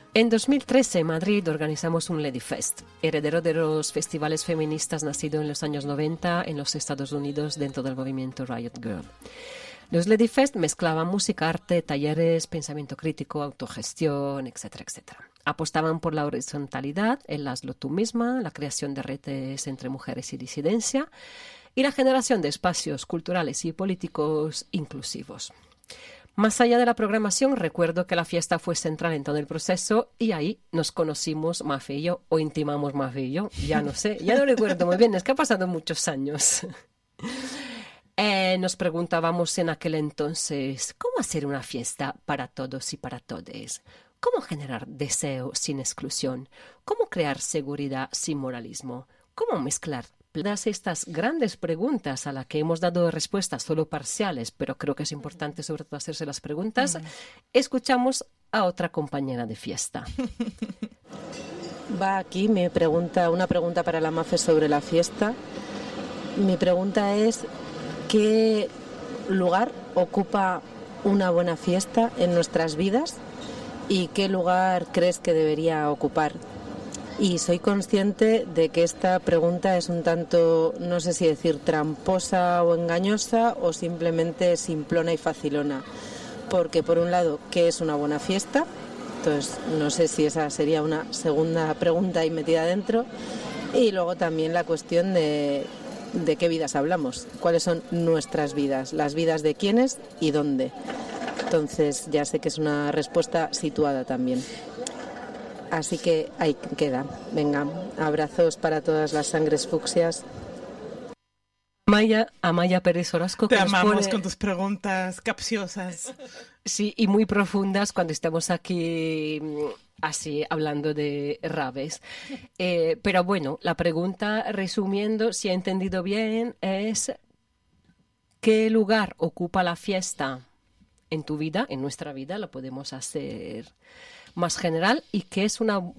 En 2013 en Madrid organizamos un Lady Fest, heredero de los festivales feministas nacido en los años 90 en los Estados Unidos dentro del movimiento Riot Girl. Los Lady Fest mezclaban música, arte, talleres, pensamiento crítico, autogestión, etcétera, etcétera. Apostaban por la horizontalidad, el hazlo tú misma, la creación de redes entre mujeres y disidencia y la generación de espacios culturales y políticos inclusivos. Más allá de la programación, recuerdo que la fiesta fue central en todo el proceso y ahí nos conocimos Mafe y yo, o intimamos Mafe y yo, ya no sé, ya no recuerdo muy bien, es que ha pasado muchos años. Nos preguntábamos en aquel entonces, ¿cómo hacer una fiesta para todos y para todes? ¿Cómo generar deseo sin exclusión? ¿Cómo crear seguridad sin moralismo? ¿Cómo mezclar todas estas grandes preguntas a las que hemos dado respuestas solo parciales, pero creo que es importante sobre todo hacerse las preguntas? Escuchamos a otra compañera de fiesta. Va aquí, una pregunta para la Mafe sobre la fiesta. Mi pregunta es, ¿qué lugar ocupa una buena fiesta en nuestras vidas y qué lugar crees que debería ocupar? Y soy consciente de que esta pregunta es un tanto, no sé si decir tramposa o engañosa o simplemente simplona y facilona. Porque por un lado, ¿qué es una buena fiesta? Entonces, no sé si esa sería una segunda pregunta ahí metida dentro. Y luego también la cuestión de qué vidas hablamos, cuáles son nuestras vidas, las vidas de quiénes y dónde. Entonces, ya sé que es una respuesta situada también. Así que ahí queda. Venga, abrazos para todas las sangres fucsias. Amaya Pérez Orozco. Te amamos con tus preguntas capciosas. Sí, y muy profundas cuando estamos aquí así hablando de raves. Pero bueno, la pregunta, resumiendo, si he entendido bien, es ¿qué lugar ocupa la fiesta en tu vida, en nuestra vida? Lo podemos hacer más general, y qué es una